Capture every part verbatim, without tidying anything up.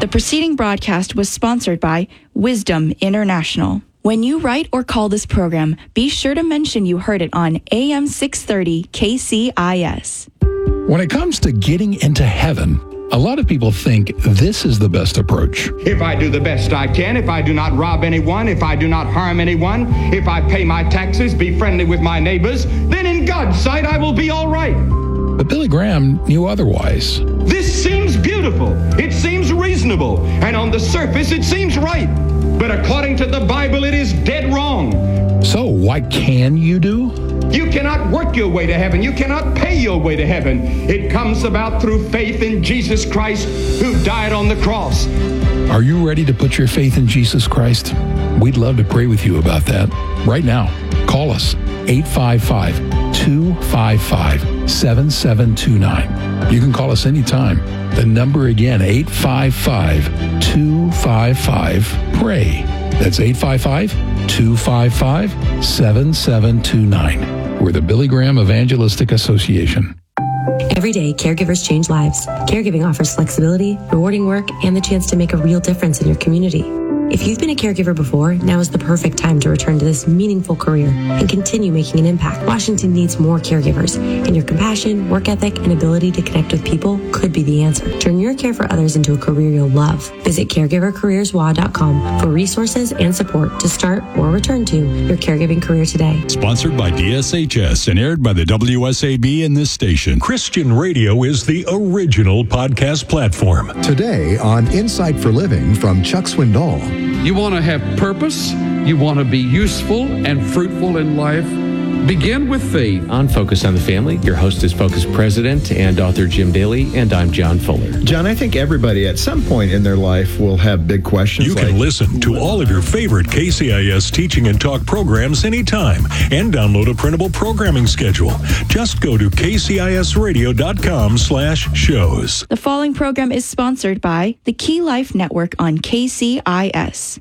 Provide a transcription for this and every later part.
The preceding broadcast was sponsored by Wisdom International. When you write or call this program, be sure to mention you heard it on A M six thirty K C I S. When it comes to getting into heaven, a lot of people think this is the best approach. If I do the best I can, if I do not rob anyone, if I do not harm anyone, if I pay my taxes, be friendly with my neighbors, then in God's sight I will be all right. But Billy Graham knew otherwise. This seems beautiful. It seems reasonable. And on the surface, it seems right. But according to the Bible, it is dead wrong. So what can you do? You cannot work your way to heaven. You cannot pay your way to heaven. It comes about through faith in Jesus Christ, who died on the cross. Are you ready to put your faith in Jesus Christ? We'd love to pray with you about that. Right now, call us, eight five five, two five five, seven seven two nine. You can call us anytime. The number again, eight five five, two five five, P R A Y. That's eight five five, two five five, seven seven two nine. We're the Billy Graham Evangelistic Association. Every day, caregivers change lives. Caregiving offers flexibility, rewarding work, and the chance to make a real difference in your community. If you've been a caregiver before, now is the perfect time to return to this meaningful career and continue making an impact. Washington needs more caregivers, and your compassion, work ethic, and ability to connect with people could be the answer. Turn your care for others into a career you'll love. Visit caregiver careers w a dot com for resources and support to start or return to your caregiving career today. Sponsored by D S H S and aired by the W S A B in this station. Christian radio is the original podcast platform. Today on Insight for Living from Chuck Swindoll. You want to have purpose, you want to be useful and fruitful in life, begin with faith. On Focus on the Family, your host is Focus President and author Jim Daly, and I'm John Fuller. John, I think everybody at some point in their life will have big questions. You can like, listen to all of your favorite K C I S teaching and talk programs anytime and download a printable programming schedule. Just go to k c i s radio dot com slash shows. The following program is sponsored by the Key Life Network on K C I S.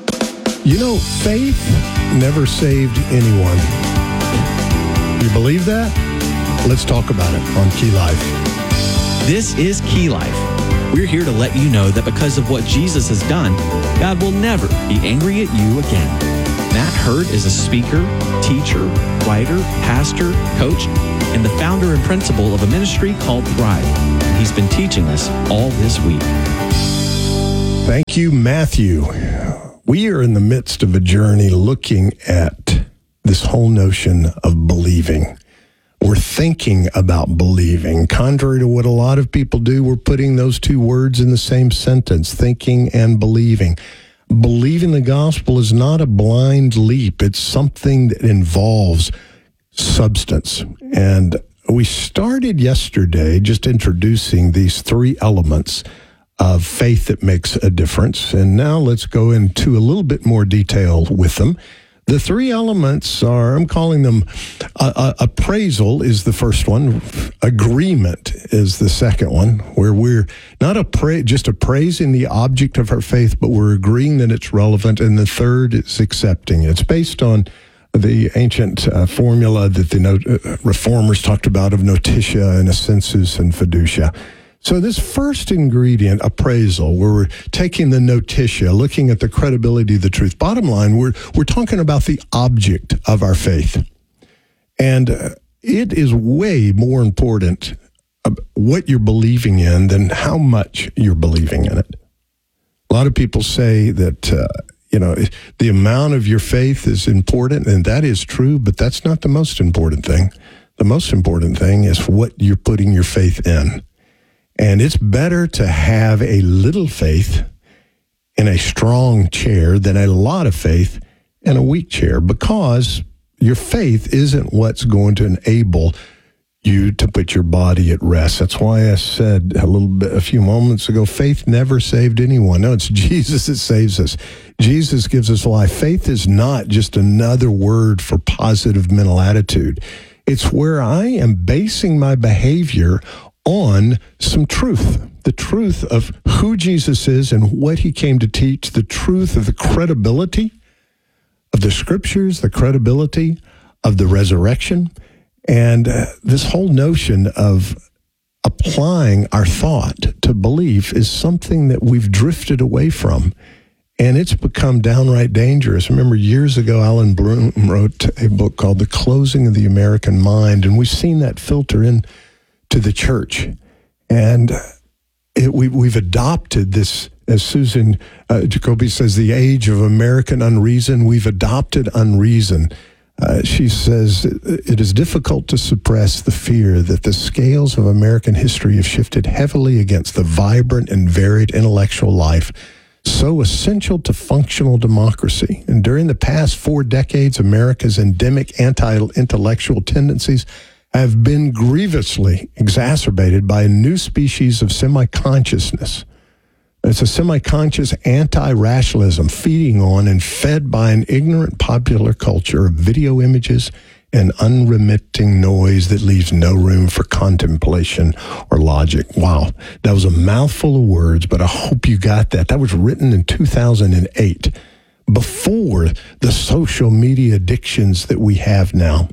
You know, faith never saved anyone. You believe that? Let's talk about it on Key Life. This is Key Life. We're here to let you know that because of what Jesus has done, God will never be angry at you again. Matt Hurd is a speaker, teacher, writer, pastor, coach, and the founder and principal of a ministry called Thrive. He's been teaching us all this week. Thank you, Matthew. We are in the midst of a journey looking at this whole notion of believing. We're thinking about believing. Contrary to what a lot of people do, we're putting those two words in the same sentence, thinking and believing. Believing the gospel is not a blind leap. It's something that involves substance. And we started yesterday just introducing these three elements of faith that makes a difference. And now let's go into a little bit more detail with them. The three elements are, I'm calling them, uh, uh, appraisal is the first one. Agreement is the second one, where we're not appra- just appraising the object of our faith, but we're agreeing that it's relevant. And the third is accepting. It's based on the ancient uh, formula that the no- uh, reformers talked about of notitia and assensus and fiducia. So this first ingredient, appraisal, where we're taking the notitia, looking at the credibility of the truth. Bottom line, we're we're talking about the object of our faith. And uh, it is way more important uh, what you're believing in than how much you're believing in it. A lot of people say that, uh, you know, the amount of your faith is important, and that is true, but that's not the most important thing. The most important thing is what you're putting your faith in. And it's better to have a little faith in a strong chair than a lot of faith in a weak chair, because your faith isn't what's going to enable you to put your body at rest. That's why I said a little bit, a few moments ago, faith never saved anyone. No, it's Jesus that saves us. Jesus gives us life. Faith is not just another word for positive mental attitude. It's where I am basing my behavior on some truth, the truth of who Jesus is and what he came to teach, the truth of the credibility of the scriptures, the credibility of the resurrection, and uh, this whole notion of applying our thought to belief is something that we've drifted away from. And it's become downright dangerous. Remember, years ago, Alan Bloom wrote a book called The Closing of the American Mind, and we've seen that filter in to the church. And it, we, we've adopted this, as Susan uh, Jacoby says, the age of American unreason. We've adopted unreason. Uh, she says, it is difficult to suppress the fear that the scales of American history have shifted heavily against the vibrant and varied intellectual life so essential to functional democracy. And during the past four decades, America's endemic anti-intellectual tendencies have been grievously exacerbated by a new species of semi-consciousness. It's a semi-conscious anti-rationalism feeding on and fed by an ignorant popular culture of video images and unremitting noise that leaves no room for contemplation or logic. Wow, that was a mouthful of words, but I hope you got that. That was written in two thousand eight, before the social media addictions that we have now.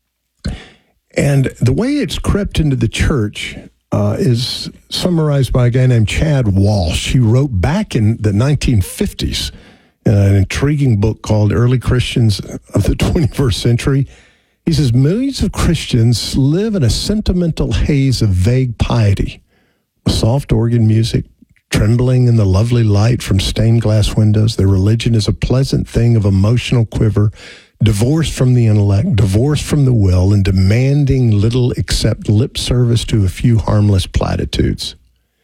And the way it's crept into the church uh, is summarized by a guy named Chad Walsh. He wrote back in the nineteen fifties in an intriguing book called Early Christians of the twenty-first Century. He says, millions of Christians live in a sentimental haze of vague piety, with soft organ music, trembling in the lovely light from stained glass windows. Their religion is a pleasant thing of emotional quiver, divorced from the intellect, divorced from the will, and demanding little except lip service to a few harmless platitudes.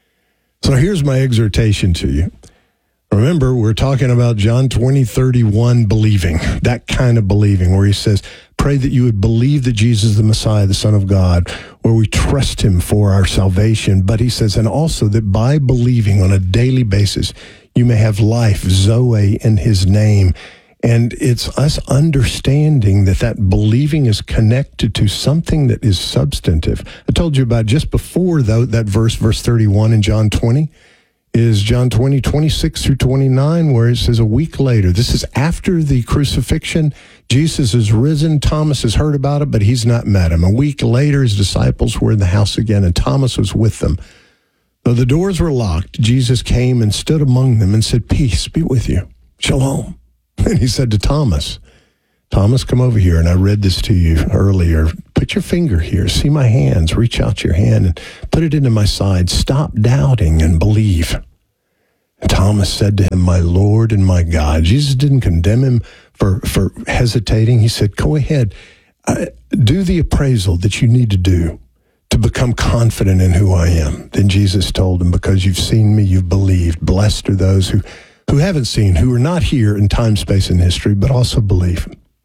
So here's my exhortation to you. Remember, we're talking about John twenty, thirty-one, believing, that kind of believing, where he says, pray that you would believe that Jesus is the Messiah, the Son of God, where we trust him for our salvation. But he says, and also that by believing on a daily basis, you may have life, Zoe, in his name. And it's us understanding that that believing is connected to something that is substantive. I told you about just before, though, that verse, verse thirty-one in John twenty, is John twenty, twenty-six through twenty-nine, where it says a week later, this is after the crucifixion, Jesus is risen, Thomas has heard about it, but he's not met him. A week later, his disciples were in the house again, and Thomas was with them. Though the doors were locked, Jesus came and stood among them and said, peace be with you, shalom. And he said to Thomas, Thomas, come over here, and I read this to you earlier. Put your finger here. See my hands. Reach out your hand and put it into my side. Stop doubting and believe. And Thomas said to him, my Lord and my God. Jesus didn't condemn him for, for hesitating. He said, go ahead. Uh, do the appraisal that you need to do to become confident in who I am. Then Jesus told him, because you've seen me, you've believed. Blessed are those who, who haven't seen, who are not here in time, space, and history, but also believe.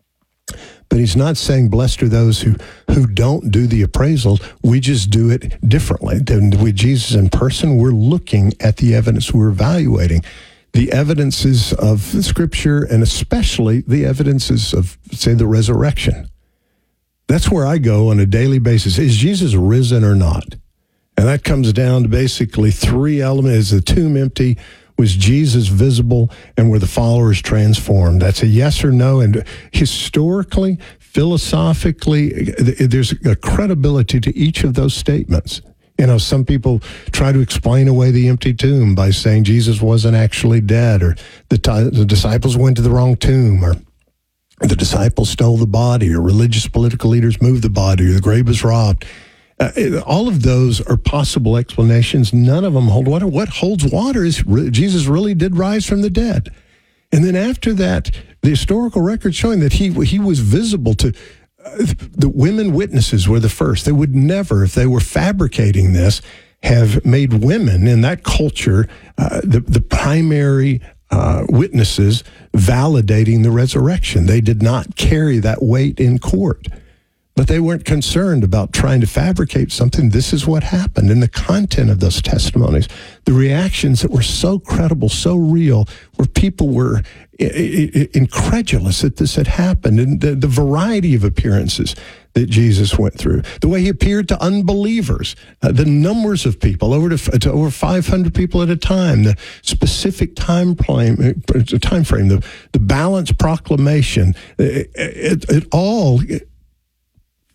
But he's not saying blessed are those who, who don't do the appraisal. We just do it differently. Then with Jesus in person, we're looking at the evidence, we're evaluating the evidences of Scripture, and especially the evidences of, say, the resurrection. That's where I go on a daily basis. Is Jesus risen or not? And that comes down to basically three elements. Is the tomb empty? Was Jesus visible, and were the followers transformed? That's a yes or no. And historically, philosophically, there's a credibility to each of those statements. You know, some people try to explain away the empty tomb by saying Jesus wasn't actually dead, or the, t- the disciples went to the wrong tomb, or the disciples stole the body, or religious political leaders moved the body, or the grave was robbed. Uh, all of those are possible explanations. None of them hold water. What holds water is re- Jesus really did rise from the dead. And then after that, the historical record showing that he he was visible to uh, the women witnesses were the first. They would never, if they were fabricating this, have made women in that culture uh, the, the primary uh, witnesses validating the resurrection. They did not carry that weight in court. But they weren't concerned about trying to fabricate something. This is what happened. And the content of those testimonies, the reactions that were so credible, so real, where people were I- I- incredulous that this had happened, and the, the variety of appearances that Jesus went through, the way he appeared to unbelievers, uh, the numbers of people, over to, to over five hundred people at a time, the specific time frame, time frame the, the balanced proclamation, it, it, it all... It,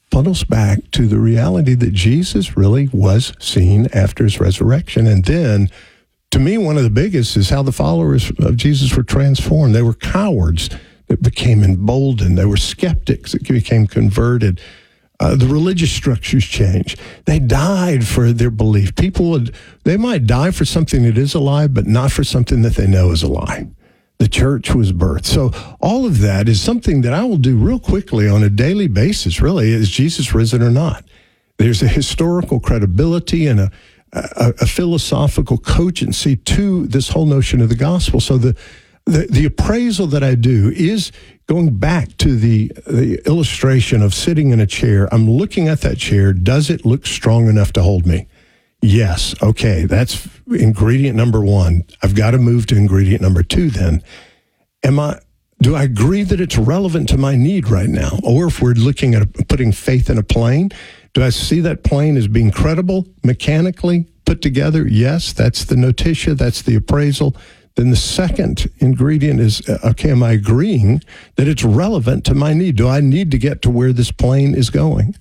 funnels back to the reality that Jesus really was seen after his resurrection. And then, to me, one of the biggest is how the followers of Jesus were transformed. They were cowards that became emboldened. They were skeptics that became converted. Uh, the religious structures changed. They died for their belief. People would, they might die for something that is a lie, but not for something that they know is a lie. The church was birthed. So all of that is something that I will do real quickly on a daily basis, really. Is Jesus risen or not? There's a historical credibility and a, a, a philosophical cogency to this whole notion of the gospel. So the The, the appraisal that I do is going back to the, the illustration of sitting in a chair. I'm looking at that chair. Does it look strong enough to hold me? Yes. Okay. That's ingredient number one. I've got to move to ingredient number two then. Am I, do I agree that it's relevant to my need right now? Or if we're looking at a, putting faith in a plane, do I see that plane as being credible, mechanically put together? Yes. That's the notitia. That's the appraisal. Then the second ingredient is, okay, am I agreeing that it's relevant to my need? Do I need to get to where this plane is going?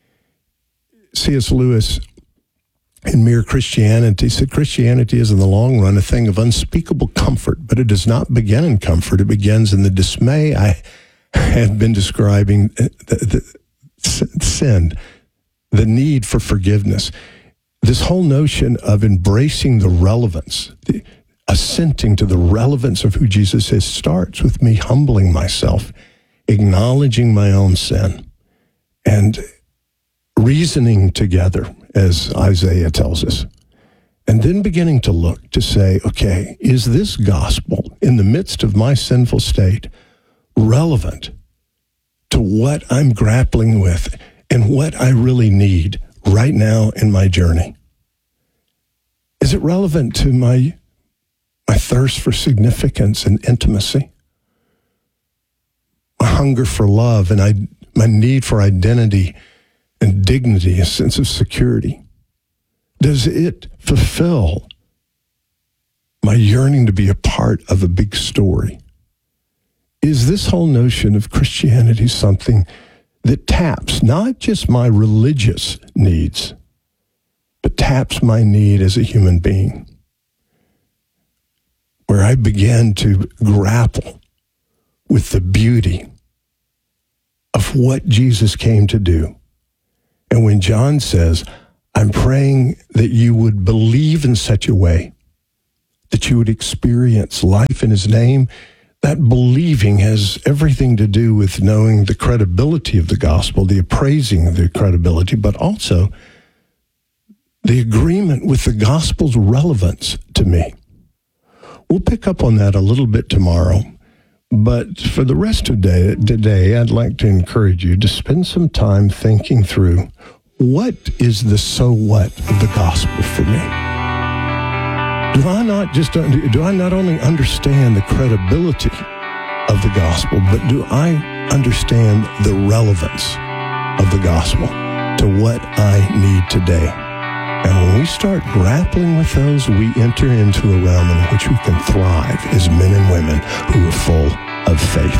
C S Lewis, in Mere Christianity, said Christianity is in the long run a thing of unspeakable comfort, but it does not begin in comfort. It begins in the dismay I have been describing, the, the sin, the need for forgiveness. This whole notion of embracing the relevance, the assenting to the relevance of who Jesus is, starts with me humbling myself, acknowledging my own sin, and reasoning together, as Isaiah tells us, and then beginning to look to say, okay, is this gospel in the midst of my sinful state relevant to what I'm grappling with and what I really need right now in my journey? Is it relevant to my my thirst for significance and intimacy, my hunger for love, and I, my need for identity and dignity, a sense of security? Does it fulfill my yearning to be a part of a big story? Is this whole notion of Christianity something that taps not just my religious needs, but taps my need as a human being? Where I began to grapple with the beauty of what Jesus came to do. And when John says, I'm praying that you would believe in such a way that you would experience life in his name, that believing has everything to do with knowing the credibility of the gospel, the appraising of the credibility, but also the agreement with the gospel's relevance to me. We'll pick up on that a little bit tomorrow, but for the rest of day, today, I'd like to encourage you to spend some time thinking through, what is the so what of the gospel for me? Do I not just do I not only understand the credibility of the gospel, but do I understand the relevance of the gospel to what I need today? And when we start grappling with those, we enter into a realm in which we can thrive as men and women who are full of faith.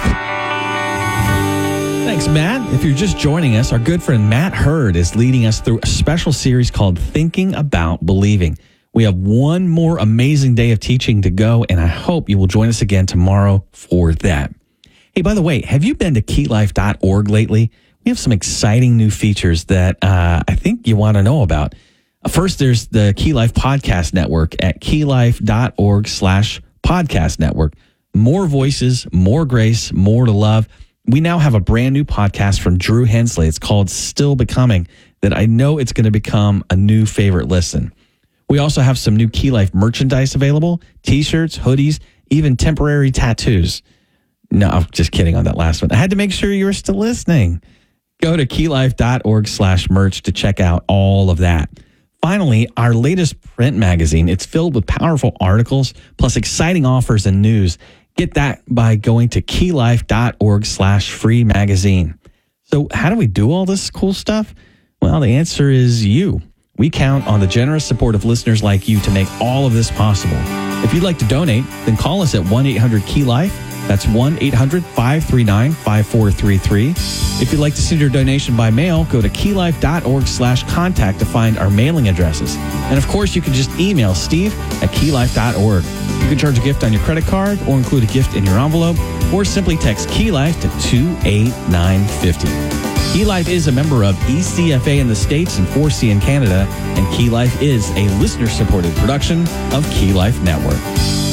Thanks, Matt. If you're just joining us, our good friend Matt Hurd is leading us through a special series called Thinking About Believing. We have one more amazing day of teaching to go, and I hope you will join us again tomorrow for that. Hey, by the way, have you been to key life dot org lately? We have some exciting new features that uh, I think you want to know about. First, there's the Key Life Podcast Network at key life dot org slash podcast network. More voices, more grace, more to love. We now have a brand new podcast from Drew Hensley. It's called Still Becoming, that I know it's going to become a new favorite listen. We also have some new Key Life merchandise available, t-shirts, hoodies, even temporary tattoos. No, I'm just kidding on that last one. I had to make sure you were still listening. Go to key life dot org slash merch to check out all of that. Finally, our latest print magazine. It's filled with powerful articles, plus exciting offers and news. Get that by going to key life dot org slash free magazine. So how do we do all this cool stuff? Well, the answer is you. We count on the generous support of listeners like you to make all of this possible. If you'd like to donate, then call us at one eight hundred key life. That's one eight hundred five three nine five four three three. If you'd like to send your donation by mail, go to keylife.org slash contact to find our mailing addresses. And of course, you can just email Steve at keylife dot org. You can charge a gift on your credit card or include a gift in your envelope, or simply text KeyLife to two eight nine five zero. KeyLife is a member of E C F A in the States and four C in Canada, and KeyLife is a listener-supported production of KeyLife Network.